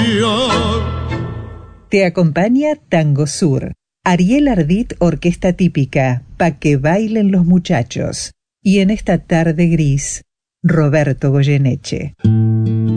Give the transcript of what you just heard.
Te acompaña Tango Sur. Ariel Ardit, Orquesta Típica, Pa' que bailen los muchachos. Y en esta tarde gris, Roberto Goyeneche.